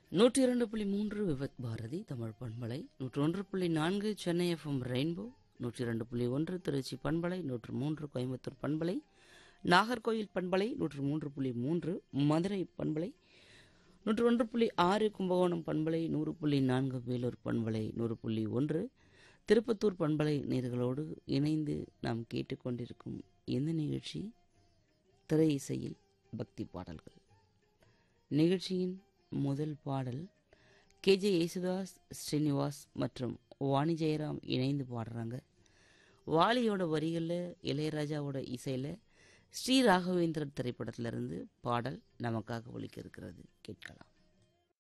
102.3 விவத் பாரதி தமிழ் பண்பலை, 101.4 Chennai FM rainbow, 102.1 Trichy பண்பலை, 103 கோயம்புத்தூர் பண்பலை, நாகர்கோயில் பண்பலை, 103.3 மதுரை பண்பலை, 101.6 கும்பகோணம் பண்பலை, 100.4 வேலூர் பண்பலை, 100.1 திருப்பத்தூர் பண்பலை நேயர்களோடு இணைந்து நாம் கேட்டுக்கொண்டிருக்கும் இந்த நிகழ்ச்சி திரை இசையில் பக்தி பாடல்கள். நிகழ்ச்சியின் முதல் பாடல் கேஜே யேசுதாஸ், ஸ்ரீனிவாஸ் மற்றும் வாணி ஜெயராம் இணைந்து பாடுறாங்க. வாலியோட வரிகளில், இளையராஜாவோட இசையில் ஸ்ரீ ராகவேந்திரன் திரைப்படத்திலிருந்து பாடல் நமக்காக ஒலிக்க இருக்கிறது. கேட்கலாம்.